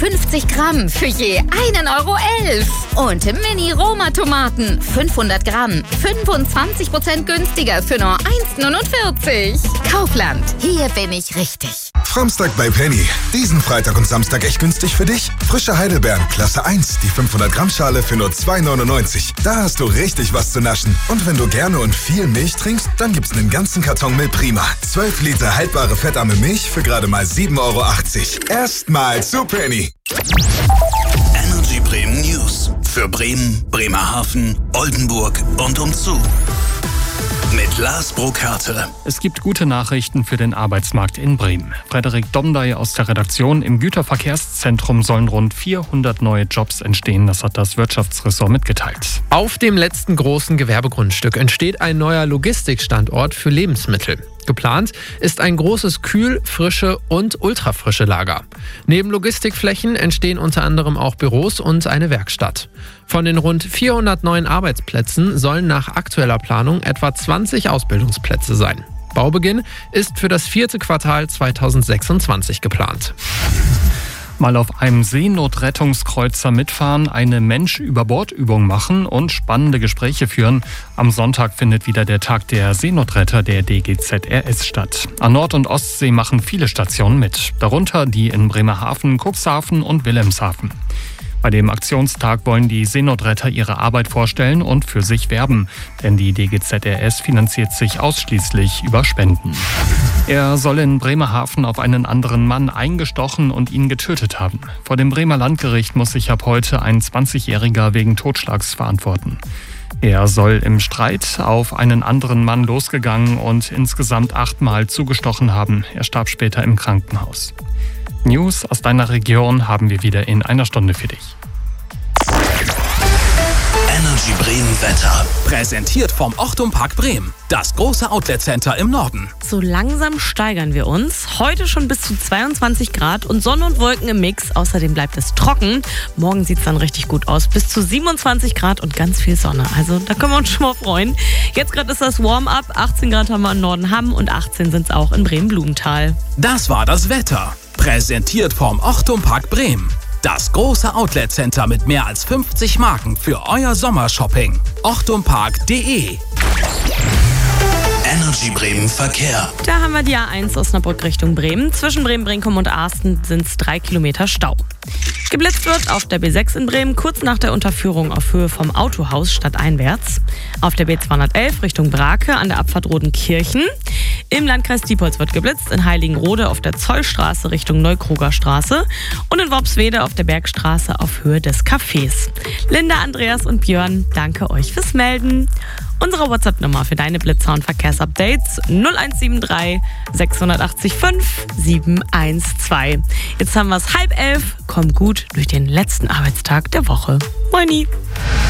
50 Gramm für je 1,11 €. Und Mini-Roma-Tomaten, 500 Gramm, 25% günstiger für nur 1,49 €. Kaufland, hier bin ich richtig. Framstag bei Penny. Diesen Freitag und Samstag echt günstig für dich? Frische Heidelbeeren, Klasse 1, die 500 Gramm Schale für nur 2,99 €. Da hast du richtig was zu naschen. Und wenn du gerne und viel Milch trinkst, dann gibt's einen ganzen Karton Milprima. 12 Liter haltbare fettarme Milch für gerade mal 7,80 €. Erstmal zu Penny. Energy Bremen News. Für Bremen, Bremerhaven, Oldenburg und umzu. Mit Lars Burkhardt. Es gibt gute Nachrichten für den Arbeitsmarkt in Bremen. Frederik Domdey aus der Redaktion. Im Güterverkehrszentrum sollen rund 400 neue Jobs entstehen. Das hat das Wirtschaftsressort mitgeteilt. Auf dem letzten großen Gewerbegrundstück entsteht ein neuer Logistikstandort für Lebensmittel. Geplant ist ein großes Kühl-, Frische- und Ultrafrische Lager. Neben Logistikflächen entstehen unter anderem auch Büros und eine Werkstatt. Von den rund 400 neuen Arbeitsplätzen sollen nach aktueller Planung etwa 20 Ausbildungsplätze sein. Baubeginn ist für das 4. Quartal 2026 geplant. Mal auf einem Seenotrettungskreuzer mitfahren, eine Mensch-über-Bord-Übung machen und spannende Gespräche führen. Am Sonntag findet wieder der Tag der Seenotretter der DGZRS statt. An Nord- und Ostsee machen viele Stationen mit, darunter die in Bremerhaven, Cuxhaven und Wilhelmshaven. Bei dem Aktionstag wollen die Seenotretter ihre Arbeit vorstellen und für sich werben, denn die DGZRS finanziert sich ausschließlich über Spenden. Er soll in Bremerhaven auf einen anderen Mann eingestochen und ihn getötet haben. Vor dem Bremer Landgericht muss sich ab heute ein 20-Jähriger wegen Totschlags verantworten. Er soll im Streit auf einen anderen Mann losgegangen und insgesamt 8-mal zugestochen haben. Er starb später im Krankenhaus. News aus deiner Region haben wir wieder in einer Stunde für dich. Energy Bremen Wetter. Präsentiert vom Ochtum Park Bremen. Das große Outlet-Center im Norden. So langsam steigern wir uns. Heute schon bis zu 22 Grad und Sonne und Wolken im Mix. Außerdem bleibt es trocken. Morgen sieht es dann richtig gut aus. Bis zu 27 Grad und ganz viel Sonne. Also da können wir uns schon mal freuen. Jetzt gerade ist das Warm-up. 18 Grad haben wir im Norden Hamm und 18 sind es auch in Bremen-Blumenthal. Das war das Wetter. Präsentiert vom Ochtum Park Bremen. Das große Outlet-Center mit mehr als 50 Marken für euer Sommershopping. ochtumpark.de. Energy Bremen Verkehr. Da haben wir die A1 Osnabrück Richtung Bremen. Zwischen Bremen-Brinkum und Arsten sind es 3 Kilometer Stau. Geblitzt wird auf der B6 in Bremen kurz nach der Unterführung auf Höhe vom Autohaus stadteinwärts. Auf der B211 Richtung Brake an der Abfahrt Rodenkirchen. Im Landkreis Diepholz wird geblitzt, in Heiligenrode auf der Zollstraße Richtung Neukroger Straße und in Worpswede auf der Bergstraße auf Höhe des Cafés. Linda, Andreas und Björn, danke euch fürs Melden. Unsere WhatsApp-Nummer für deine Blitzer- und Verkehrsupdates 0173 680 5 712. Jetzt haben wir es 10:30. Komm gut durch den letzten Arbeitstag der Woche. Moini!